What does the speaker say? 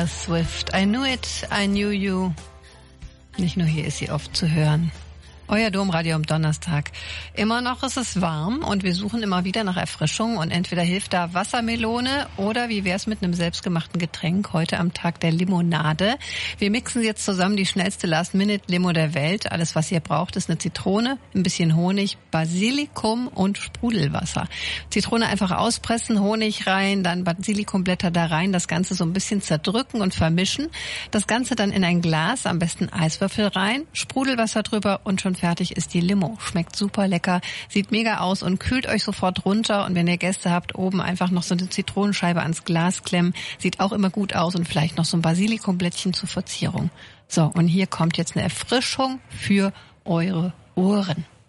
Swift, I knew it, I knew you. Nicht nur hier ist sie oft zu hören. Euer Domradio am Donnerstag. Immer noch ist es warm und wir suchen immer wieder nach Erfrischung und entweder hilft da Wassermelone oder wie wär's mit einem selbstgemachten Getränk heute am Tag der Limonade. Wir mixen jetzt zusammen die schnellste Last-Minute-Limo der Welt. Alles, was ihr braucht, ist eine Zitrone, ein bisschen Honig, Basilikum und Sprudelwasser. Zitrone einfach auspressen, Honig rein, dann Basilikumblätter da rein, das Ganze so ein bisschen zerdrücken und vermischen. Das Ganze dann in ein Glas, am besten Eiswürfel rein, Sprudelwasser drüber und schon fertig ist die Limo. Schmeckt super lecker, sieht mega aus und kühlt euch sofort runter. Und wenn ihr Gäste habt, oben einfach noch so eine Zitronenscheibe ans Glas klemmen. Sieht auch immer gut aus und vielleicht noch so ein Basilikumblättchen zur Verzierung. So, und hier kommt jetzt eine Erfrischung für eure Ohren.